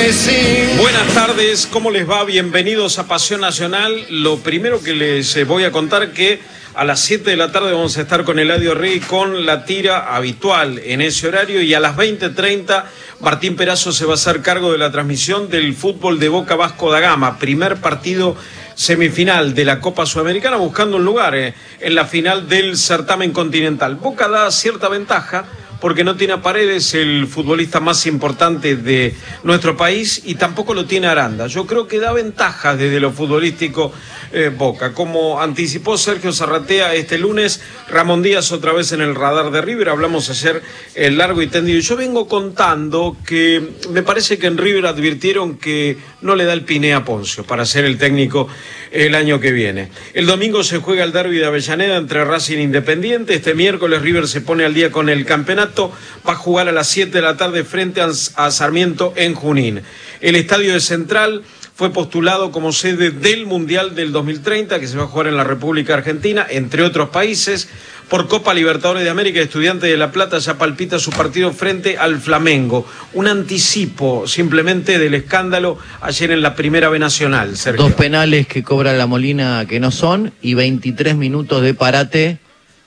Buenas tardes, ¿cómo les va? Bienvenidos a Pasión Nacional. Lo primero que les voy a contar que a las 7 de la tarde vamos a estar con Eladio Rey con la tira habitual en ese horario, y a las 20:30 Martín Perazo se va a hacer cargo de la transmisión del fútbol de Boca Vasco da Gama, primer partido semifinal de la Copa Sudamericana, buscando un lugar en la final del certamen continental. Boca da cierta ventaja porque no tiene a Paredes, el futbolista más importante de nuestro país, y tampoco lo tiene Aranda. Yo creo que da ventaja desde lo futbolístico Boca. Como anticipó Sergio Zarratea este lunes, Ramón Díaz otra vez en el radar de River. Hablamos ayer largo y tendido. Yo vengo contando que me parece que en River advirtieron que no le da el Piné a Poncio para ser el técnico el año que viene. El domingo se juega el derbi de Avellaneda entre Racing e Independiente. Este miércoles River se pone al día con el campeonato. Va a jugar a las 7 de la tarde frente a Sarmiento en Junín. El estadio de Central fue postulado como sede del Mundial del 2030, que se va a jugar en la República Argentina, entre otros países. Por Copa Libertadores de América, Estudiantes de La Plata ya palpita su partido frente al Flamengo. Un anticipo simplemente del escándalo ayer en la Primera B Nacional, Sergio. 2 penales que cobra la Molina que no son, y 23 minutos de parate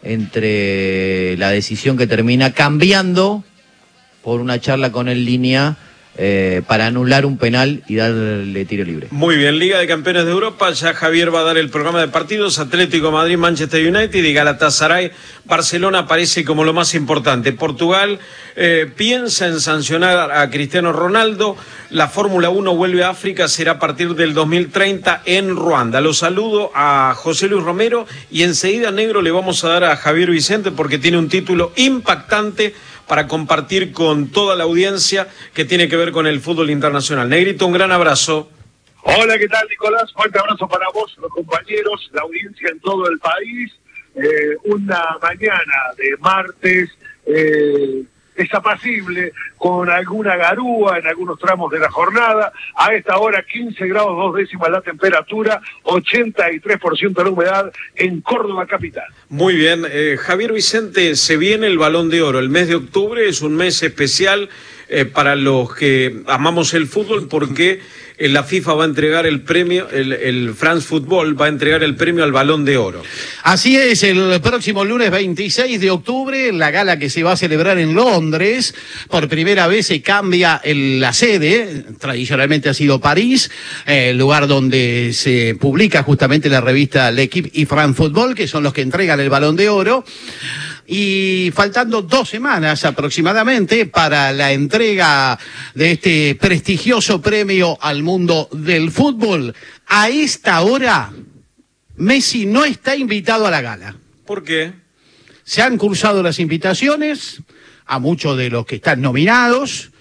entre la decisión que termina cambiando por una charla con el línea para anular un penal y darle tiro libre. Muy bien, Liga de Campeones de Europa, ya Javier va a dar el programa de partidos. Atlético de Madrid, Manchester United y Galatasaray, Barcelona aparece como lo más importante. Portugal piensa en sancionar a Cristiano Ronaldo. La Fórmula 1 vuelve a África, será a partir del 2030 en Ruanda. Lo saludo a José Luis Romero y enseguida, negro, le vamos a dar a Javier Vicente porque tiene un título impactante para compartir con toda la audiencia que tiene que ver con el fútbol internacional. Negrito, un gran abrazo. Hola, ¿qué tal, Nicolás? Fuerte abrazo para vos, los compañeros, la audiencia en todo el país. Una mañana de martes desapacible, con alguna garúa en algunos tramos de la jornada. A esta hora 15 grados 2 décimas la temperatura, 83% la humedad en Córdoba capital. Muy bien, Javier Vicente, se viene el Balón de Oro. El mes de octubre es un mes especial para los que amamos el fútbol, porque la FIFA va a entregar el premio, el France Football va a entregar el premio al Balón de Oro. Así es, el próximo lunes 26 de octubre, la gala que se va a celebrar en Londres. Por primera vez se cambia la sede, tradicionalmente ha sido París, el lugar donde se publica justamente la revista L'Équipe y France Football, que son los que entregan el Balón de Oro. Y faltando 2 semanas aproximadamente para la entrega de este prestigioso premio al mundo del fútbol, a esta hora Messi no está invitado a la gala. ¿Por qué? Se han cursado las invitaciones a muchos de los que están nominados,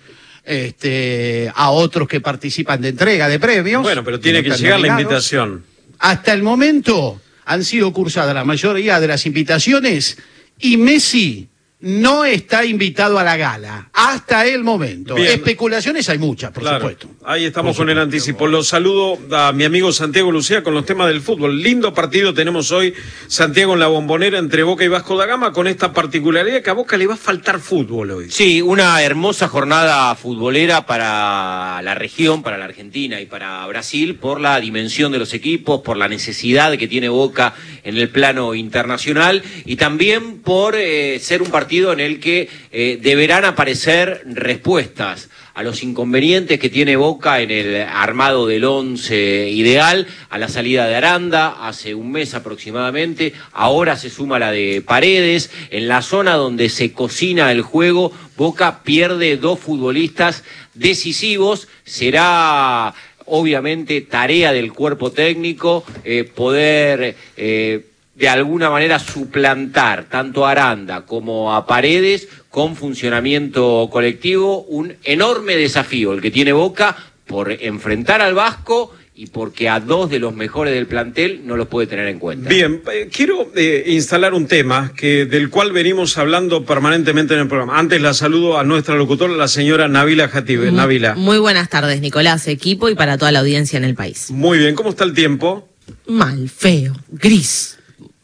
a otros que participan de entrega de premios. Bueno, pero tiene que llegar la invitación. Hasta el momento han sido cursadas la mayoría de las invitaciones y Messi no está invitado a la gala, hasta el momento. Bien. Especulaciones hay muchas, por supuesto. Ahí estamos con el anticipo. Los saludo a mi amigo Santiago Lucía con los temas del fútbol. Lindo partido tenemos hoy, Santiago, en la Bombonera entre Boca y Vasco da Gama, con esta particularidad que a Boca le va a faltar fútbol hoy. Sí, una hermosa jornada futbolera para la región, para la Argentina y para Brasil, por la dimensión de los equipos, por la necesidad que tiene Boca en el plano internacional, y también por ser un partido en el que deberán aparecer respuestas a los inconvenientes que tiene Boca en el armado del 11 ideal, a la salida de Aranda hace un mes aproximadamente. Ahora se suma la de Paredes. En la zona donde se cocina el juego, Boca pierde 2 futbolistas decisivos. Será obviamente tarea del cuerpo técnico poder de alguna manera suplantar tanto a Aranda como a Paredes con funcionamiento colectivo. Un enorme desafío el que tiene Boca por enfrentar al Vasco y porque a 2 de los mejores del plantel no los puede tener en cuenta. Bien, quiero instalar un tema del cual venimos hablando permanentemente en el programa. Antes la saludo a nuestra locutora, la señora Nabila Jatibé. Nabila. Muy buenas tardes, Nicolás, equipo y para toda la audiencia en el país. Muy bien, ¿cómo está el tiempo? Mal, feo, gris.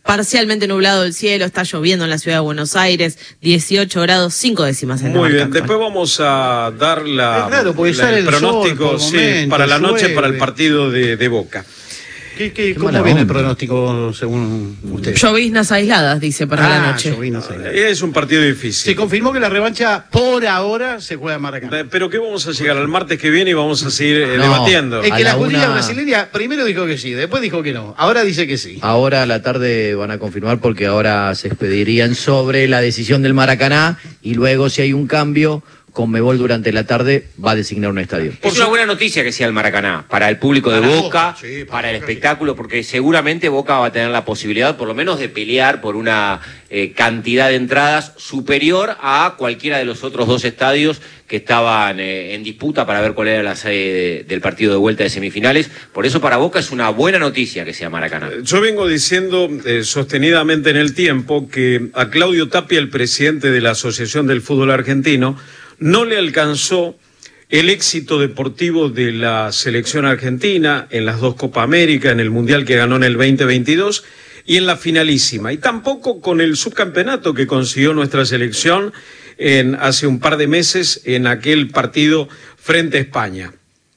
parcialmente nublado el cielo, está lloviendo en la ciudad de Buenos Aires, 18 grados, 5 décimas en la Muy marca bien, actual. después vamos a dar Es raro, porque el sale el pronóstico sol por momentos, para la noche llueve. para el partido de Boca. ¿Cómo mala viene el onda. pronóstico según usted? Lloviznas aisladas, dice, para la noche. Lloviznas aisladas. Es un partido difícil. Se confirmó que la revancha por ahora se juega en Maracaná. Pero que vamos a llegar al martes que viene y vamos a seguir No. debatiendo. Es A que la la justicia una- brasileña primero dijo que sí, después dijo que no. Ahora dice que sí. Ahora a la tarde van a confirmar porque ahora se expedirían sobre la decisión del Maracaná y luego si hay un cambio, Conmebol durante la tarde va a designar un estadio. Es una buena noticia que sea el Maracaná, para el público de Para Boca, Boca, sí, para el Boca, sí. espectáculo, porque seguramente Boca va a tener la posibilidad, por lo menos, de pelear por una cantidad de entradas superior a cualquiera de los otros dos estadios que estaban en disputa para ver cuál era la sede del partido de vuelta de semifinales. Por eso para Boca es una buena noticia que sea Maracaná. Yo vengo diciendo sostenidamente en el tiempo que a Claudio Tapia, el presidente de la Asociación del Fútbol Argentino, no le alcanzó el éxito deportivo de la selección argentina en las dos Copa América, en el Mundial que ganó en el 2022 y en la finalísima. Y tampoco con el subcampeonato que consiguió nuestra selección hace un par de meses en aquel partido frente a España.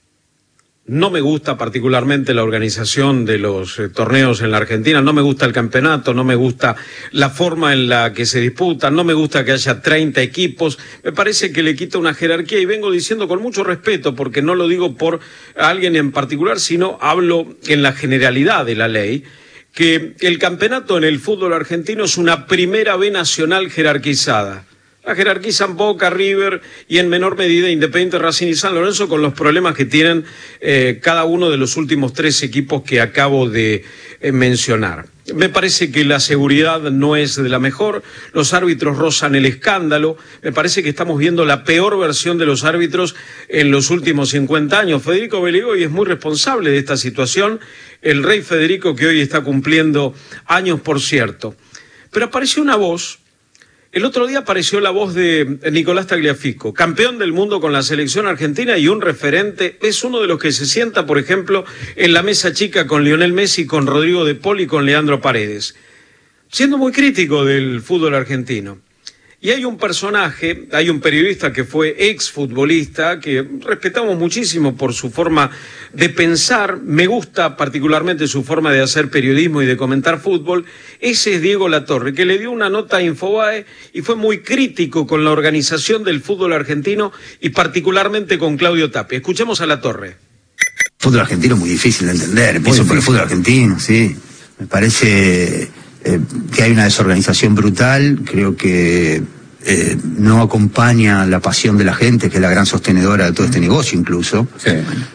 No me gusta particularmente la organización de los torneos en la Argentina, no me gusta el campeonato, no me gusta la forma en la que se disputan, no me gusta que haya 30 equipos, me parece que le quita una jerarquía y vengo diciendo con mucho respeto, porque no lo digo por alguien en particular, sino hablo en la generalidad de la ley, que el campeonato en el fútbol argentino es una primera B nacional jerarquizada. La jerarquizan Boca, River y en menor medida Independiente, Racing y San Lorenzo con los problemas que tienen cada uno de los últimos 3 equipos que acabo de mencionar. Me parece que la seguridad no es de la mejor, los árbitros rozan el escándalo, me parece que estamos viendo la peor versión de los árbitros en los últimos 50 años. Federico Beligoy es muy responsable de esta situación, el rey Federico que hoy está cumpliendo años, por cierto. Pero apareció una voz. El otro día apareció la voz de Nicolás Tagliafico, campeón del mundo con la selección argentina y un referente. Es uno de los que se sienta, por ejemplo, en la mesa chica con Lionel Messi, con Rodrigo de Paul y con Leandro Paredes, siendo muy crítico del fútbol argentino. Y hay un personaje, hay un periodista que fue exfutbolista, que respetamos muchísimo por su forma de pensar, me gusta particularmente su forma de hacer periodismo y de comentar fútbol, ese es Diego Latorre, que le dio una nota a Infobae y fue muy crítico con la organización del fútbol argentino y particularmente con Claudio Tapia. Escuchemos a Latorre. El fútbol argentino es muy difícil de entender, empiezo por el fútbol argentino, sí. Me parece que hay una desorganización brutal, creo que no acompaña la pasión de la gente, que es la gran sostenedora de todo este negocio incluso. Sí.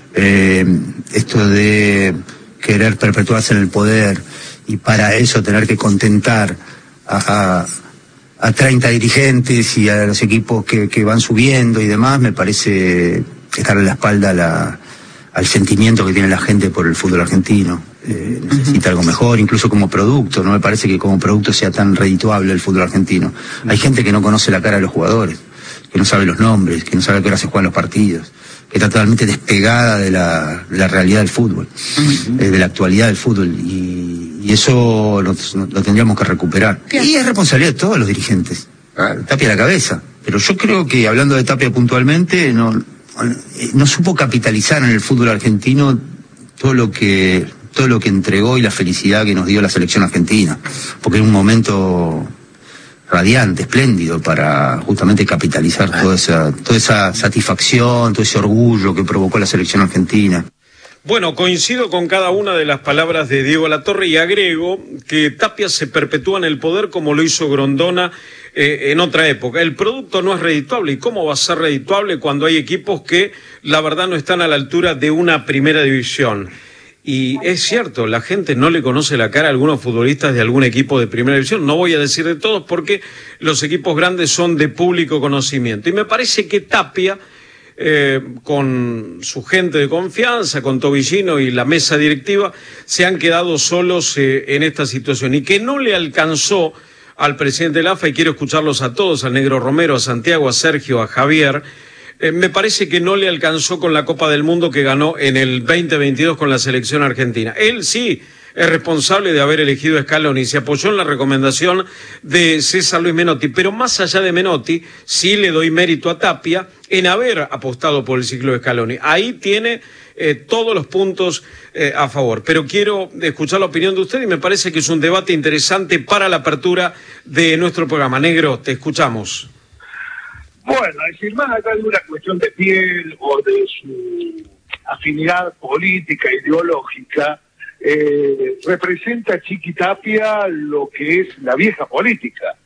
Esto de querer perpetuarse en el poder y para eso tener que contentar a 30 dirigentes y a los equipos que van subiendo y demás, me parece estar en la espalda al sentimiento que tiene la gente por el fútbol argentino. Necesita algo mejor, incluso como producto. No me parece que como producto sea tan redituable el fútbol argentino. Hay gente que no conoce la cara de los jugadores, que no sabe los nombres, que no sabe a qué hora se juegan los partidos, que está totalmente despegada de la realidad del fútbol, de la actualidad del fútbol. Y eso lo tendríamos que recuperar. Y es responsabilidad de todos los dirigentes. Tapia a la cabeza. Pero yo creo que, hablando de Tapia puntualmente, no supo capitalizar en el fútbol argentino todo lo que entregó y la felicidad que nos dio la selección argentina, porque era un momento radiante, espléndido, para justamente capitalizar toda esa satisfacción, todo ese orgullo que provocó la selección argentina. Bueno, coincido con cada una de las palabras de Diego Latorre y agrego que Tapia se perpetúa en el poder como lo hizo Grondona en otra época. El producto no es redituable. ¿Y cómo va a ser redituable cuando hay equipos que la verdad no están a la altura de una primera división? Y es cierto, la gente no le conoce la cara a algunos futbolistas de algún equipo de primera división. No voy a decir de todos porque los equipos grandes son de público conocimiento. Y me parece que Tapia, con su gente de confianza, con Tobillino y la mesa directiva, se han quedado solos en esta situación. Y que no le alcanzó al presidente de la AFA, y quiero escucharlos a todos, al Negro Romero, a Santiago, a Sergio, a Javier. Me parece que no le alcanzó con la Copa del Mundo que ganó en el 2022 con la selección argentina. Él sí es responsable de haber elegido a Scaloni, se apoyó en la recomendación de César Luis Menotti, pero más allá de Menotti, sí le doy mérito a Tapia en haber apostado por el ciclo de Scaloni. Ahí tiene todos los puntos a favor, pero quiero escuchar la opinión de usted y me parece que es un debate interesante para la apertura de nuestro programa. Negro, te escuchamos. Bueno, es decir, más allá de una cuestión de piel o de su afinidad política, ideológica, representa Chiqui Tapia lo que es la vieja política,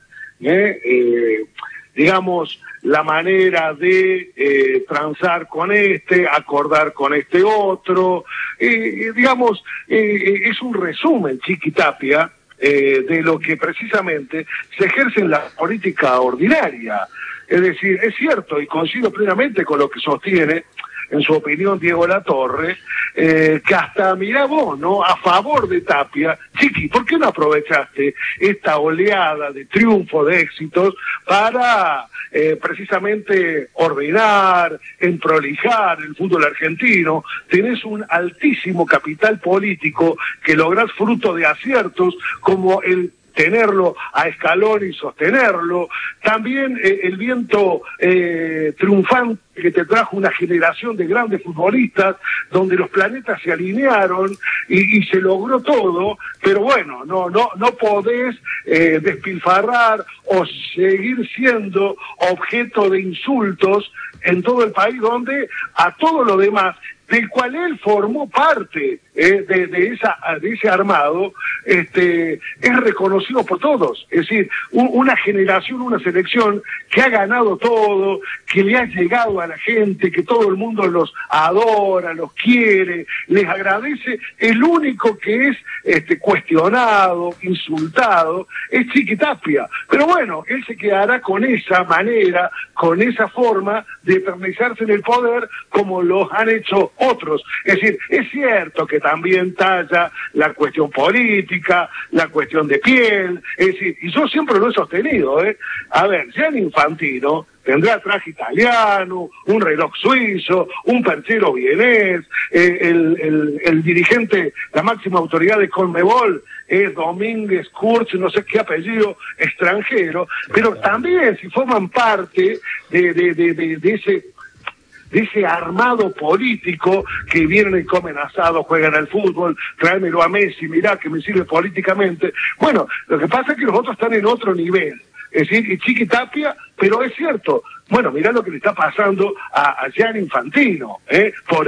digamos, la manera de transar con acordar con este otro, digamos, es un resumen, Chiqui Tapia, de lo que precisamente se ejerce en la política ordinaria. Es decir, es cierto, y coincido plenamente con lo que sostiene, en su opinión, Diego Latorre, que hasta, mirá vos, ¿no?, a favor de Tapia. Chiqui, ¿por qué no aprovechaste esta oleada de triunfo, de éxitos, para precisamente ordenar, emprolijar el fútbol argentino? Tenés un altísimo capital político que lográs fruto de aciertos como el tenerlo a Scaloni y sostenerlo, también el viento triunfante que te trajo una generación de grandes futbolistas donde los planetas se alinearon y se logró todo, pero bueno, no podés despilfarrar o seguir siendo objeto de insultos en todo el país, donde a todo lo demás, del cual él formó parte de ese armado, es reconocido por todos. Es decir, una generación, una selección que ha ganado todo, que le ha llegado a la gente, que todo el mundo los adora, los quiere, les agradece. El único que es cuestionado, insultado, es Chiqui Tapia. Pero bueno, él se quedará con esa manera, con esa forma de eternizarse en el poder, como los han hecho otros. Es decir, es cierto que también talla la cuestión política, la cuestión de piel, es decir, y yo siempre lo he sostenido, A ver, Gianni Infantino tendrá traje italiano, un reloj suizo, un perchero vienés, el dirigente, la máxima autoridad de Conmebol es Domínguez Kurz, no sé qué apellido extranjero, pero también si forman parte de ese armado político que vienen y comen asado, juegan al fútbol, tráemelo a Messi, mirá que me sirve políticamente. Bueno, lo que pasa es que los otros están en otro nivel. Es decir, y Chiqui Tapia, pero es cierto, bueno, mirá lo que le está pasando a Gianni Infantino, por